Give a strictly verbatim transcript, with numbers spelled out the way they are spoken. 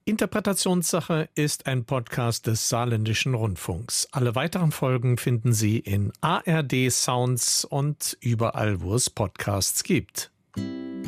Interpretationssache ist ein Podcast des Saarländischen Rundfunks. Alle weiteren Folgen finden Sie in A R D Sounds und überall, wo es Podcasts gibt.